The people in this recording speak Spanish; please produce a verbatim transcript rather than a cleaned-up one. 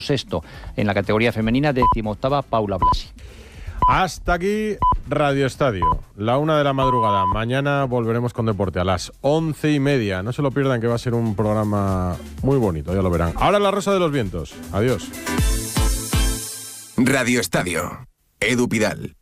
Sexto en la categoría femenina, decimoctava Paula Blasi. Hasta aquí Radio Estadio, la una de la madrugada. Mañana volveremos con deporte a las once y media. No se lo pierdan, que va a ser un programa muy bonito, ya lo verán. Ahora La Rosa de los Vientos. Adiós. Radio Estadio. Edu Pidal.